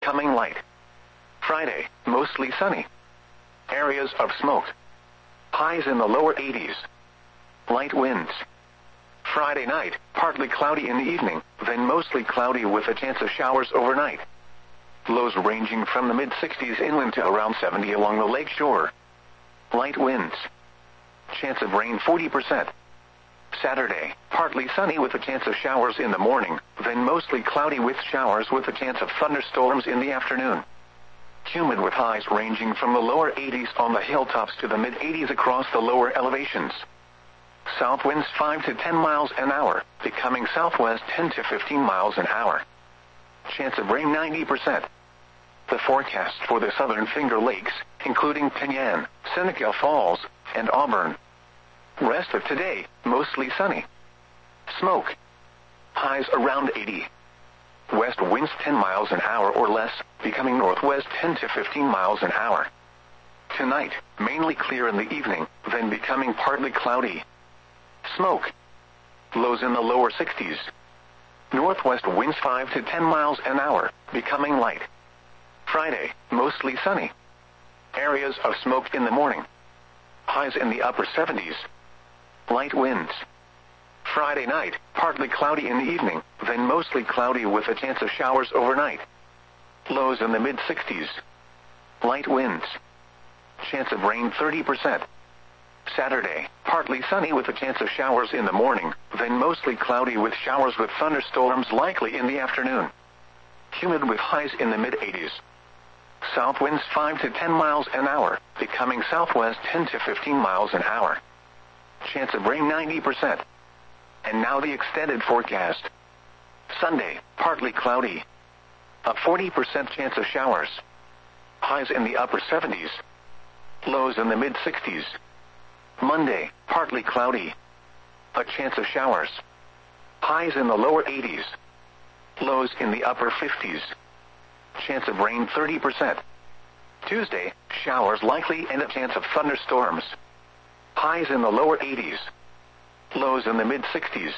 becoming light. Friday, mostly sunny. Areas of smoke. Highs in the lower 80s. Light winds. Friday night, partly cloudy in the evening, then mostly cloudy with a chance of showers overnight. Lows ranging from the mid-60s inland to around 70 along the lake shore. Light winds. Chance of rain 40%. Saturday, partly sunny with a chance of showers in the morning, then mostly cloudy with showers with a chance of thunderstorms in the afternoon. Humid with highs ranging from the lower 80s on the hilltops to the mid-80s across the lower elevations. South winds 5 to 10 miles an hour, becoming southwest 10 to 15 miles an hour. Chance of rain 90%. The forecast for the southern Finger Lakes, including Penyan, Seneca Falls, and Auburn. Rest of today, mostly sunny. Smoke. Highs around 80. West winds 10 miles an hour or less, becoming northwest 10 to 15 miles an hour. Tonight, mainly clear in the evening, then becoming partly cloudy. Smoke. Lows in the lower 60s. Northwest winds 5 to 10 miles an hour, becoming light. Friday, mostly sunny. Areas of smoke in the morning. Highs in the upper 70s. Light winds. Friday night, partly cloudy in the evening, then mostly cloudy with a chance of showers overnight. Lows in the mid-60s. Light winds. Chance of rain 30%. Saturday, partly sunny with a chance of showers in the morning, then mostly cloudy with showers with thunderstorms likely in the afternoon. Humid with highs in the mid-80s. South winds 5 to 10 miles an hour, becoming southwest 10 to 15 miles an hour. Chance of rain 90%. And now the extended forecast. Sunday, partly cloudy. A 40% chance of showers. Highs in the upper 70s. Lows in the mid-60s. Monday, partly cloudy. A chance of showers. Highs in the lower 80s. Lows in the upper 50s. Chance of rain 30%. Tuesday, showers likely and a chance of thunderstorms. Highs in the lower 80s. Lows in the mid-60s.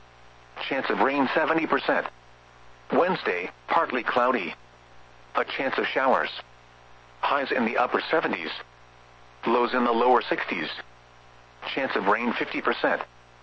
Chance of rain 70%. Wednesday, partly cloudy. A chance of showers. Highs in the upper 70s. Lows in the lower 60s. Chance of rain 50%.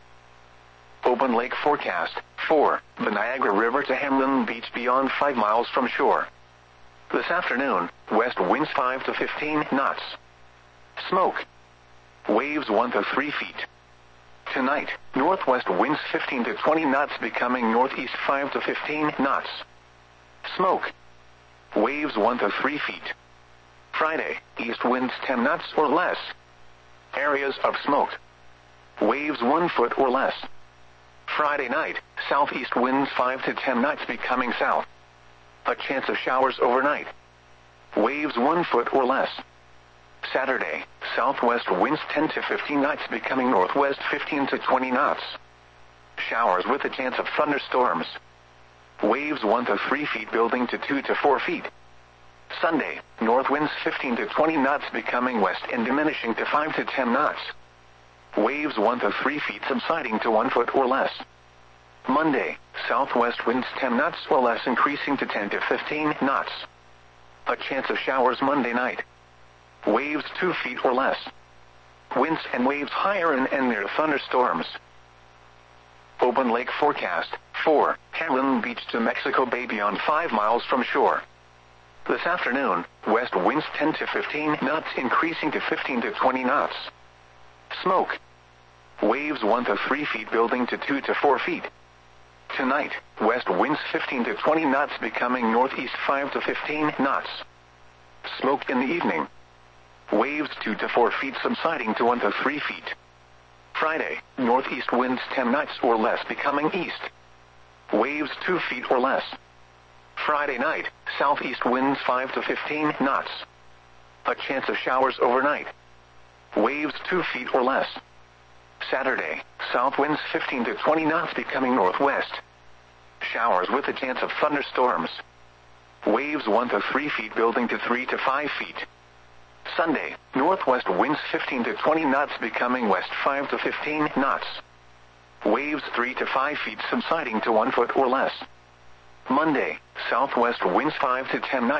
Open lake forecast. 4. The Niagara River to Hamlin Beach beyond 5 miles from shore. This afternoon, west winds 5 to 15 knots. Smoke. Waves 1 to 3 feet. Tonight, northwest winds 15 to 20 knots becoming northeast 5 to 15 knots. Smoke. Waves 1 to 3 feet. Friday, east winds 10 knots or less. Areas of smoke. Waves 1 foot or less. Friday night, southeast winds 5 to 10 knots becoming south. A chance of showers overnight. Waves 1 foot or less. Saturday, southwest winds 10 to 15 knots becoming northwest 15 to 20 knots. Showers with a chance of thunderstorms. Waves 1 to 3 feet building to 2 to 4 feet. Sunday, north winds 15 to 20 knots becoming west and diminishing to 5 to 10 knots. Waves 1 to 3 feet subsiding to 1 foot or less. Monday, southwest winds 10 knots or less increasing to 10 to 15 knots. A chance of showers Monday night. Waves 2 feet or less. Winds and waves higher and near thunderstorms. Open lake forecast. 4. Hamlin Beach to Mexico Bay beyond 5 miles from shore. This afternoon, west winds 10 to 15 knots increasing to 15 to 20 knots. Smoke. Waves 1 to 3 feet building to 2 to 4 feet. Tonight, west winds 15 to 20 knots becoming northeast 5 to 15 knots. Smoke in the evening. Waves 2 to 4 feet subsiding to 1 to 3 feet. Friday, northeast winds 10 knots or less becoming east. Waves 2 feet or less. Friday night, southeast winds 5 to 15 knots. A chance of showers overnight. Waves 2 feet or less. Saturday, south winds 15 to 20 knots becoming northwest. Showers with a chance of thunderstorms. Waves 1 to 3 feet building to 3 to 5 feet. Sunday, northwest winds 15 to 20 knots becoming west 5 to 15 knots. Waves 3 to 5 feet subsiding to 1 foot or less. Monday, southwest winds 5 to 10 knots